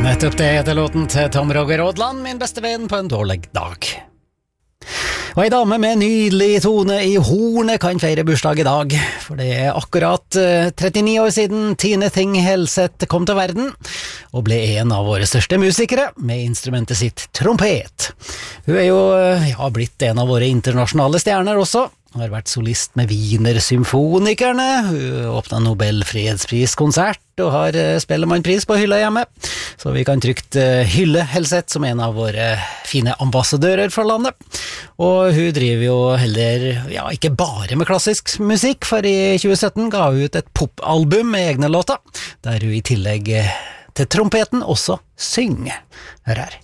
Nettopp det heter låten til Tom Roger Aadland, min beste venn på en dårlig dag. Og ei dame med nydelig tone i hornet kan feire bursdag i dag, for det er akkurat 39 år siden Tine Thing Helseth kom til verden, og ble en av våre største musikere med instrumentet sitt trompet. Hun er jo blitt en av våre internasjonale stjerner også. Hun har vært solist med Wiener Symfonikerne, hun åpnet Nobel fredspris-konsert og har Spellemannpris på hylla hjemme. Så vi kan trygt hylle Helseth som en av våre fine ambassadører for landet. Og hun driver jo heller, ikke bare med klassisk musikk, for i 2017 ga hun ut et popalbum med egne låter, der hun i tillegg til trompeten også synger. Hør her.